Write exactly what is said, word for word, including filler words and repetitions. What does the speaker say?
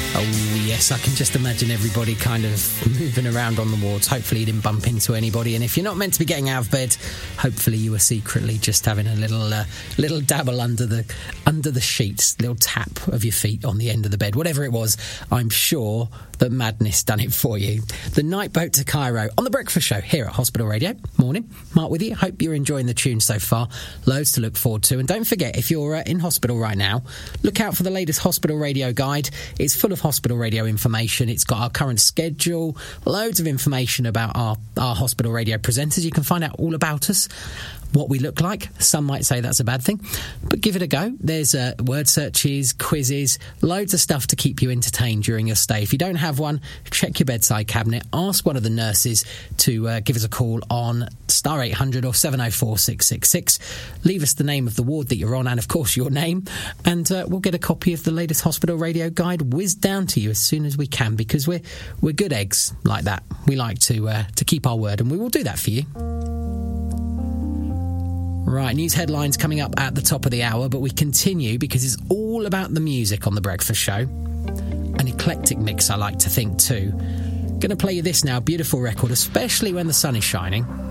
Oh, yes, I can just imagine everybody kind of moving around on the wards. Hopefully you didn't bump into anybody. And if you're not meant to be getting out of bed, hopefully you were secretly just having a little uh, little dabble under the under the sheets, little tap of your feet on the end of the bed. Whatever it was, I'm sure that madness done it for you. The Night Boat to Cairo on The Breakfast Show here at Hospital Radio. Morning, Mark with you. Hope you're enjoying the tune so far. Loads to look forward to. And don't forget, if you're uh, in hospital right now, look out for the latest Hospital Radio guide. It's full of hospital radio information. It's got our current schedule, loads of information about our, our hospital radio presenters. You can find out all about us, what we look like. Some might say that's a bad thing, but give it a go. There's uh, word searches, quizzes, loads of stuff to keep you entertained during your stay. If you don't have one, check your bedside cabinet. Ask one of the nurses to uh, give us a call on star eight hundred or seven oh four six six six. Leave us the name of the ward that you're on and, of course, your name, and uh, we'll get a copy of the latest hospital radio guide whizzed down to you as soon as we can, because we're we're good eggs like that. We like to uh, to keep our word, and we will do that for you. Right, news headlines coming up at the top of the hour, but we continue because it's all about the music on The Breakfast Show. An eclectic mix, I like to think, too. Going to play you this now, beautiful record, especially when the sun is shining.